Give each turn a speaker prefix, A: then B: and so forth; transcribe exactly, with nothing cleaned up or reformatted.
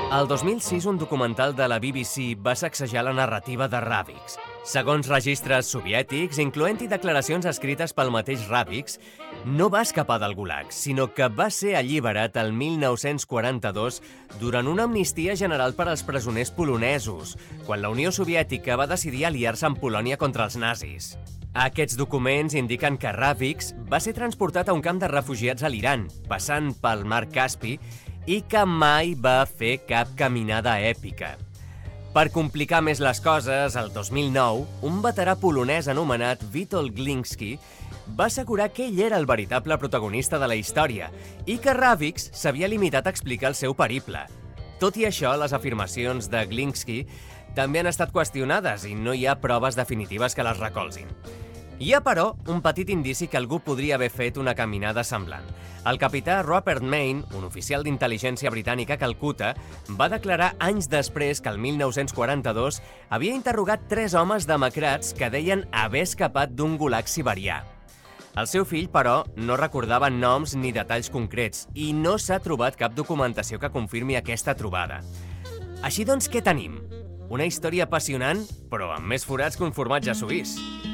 A: El dos mil sis, un documental de la B B C va sacsejar la narrativa de Ravix. Segons registres soviètics, incloent-hi declaracions escrites pel mateix Ravix, no va escapar del Gulag, sinó que va ser alliberat el mil nou-cents quaranta-dos durant una amnistia general per als presoners polonesos, quan la Unió Soviètica va decidir aliar-se amb Polònia contra els nazis. Aquests documents indiquen que Ravix va ser transportat a un camp de refugiats a l'Iran, passant pel mar Caspi, i que mai va fer cap caminada èpica. Per complicar més les coses, el dos mil nou, un veterà polonès anomenat Witold Glinski va assegurar que ell era el veritable protagonista de la història i que Ravix s'havia limitat a explicar el seu periple. Tot i això, les afirmacions de Glinski també han estat qüestionades i no hi ha proves definitives que les recolzin. Hi ha, però, un petit indici que algú podria haver fet una caminada semblant. El capità Rupert Mayne, un oficial d'intel·ligència britànica a Calcuta, va declarar anys després que el mil nou-cents quaranta-dos havia interrogat tres homes demacrats que deien haver escapat d'un gulag siberià. El seu fill, però, no recordava noms ni detalls concrets i no s'ha trobat cap documentació que confirmi aquesta trobada. Així doncs, què tenim? Una història apassionant, però amb més forats que un formatge suís.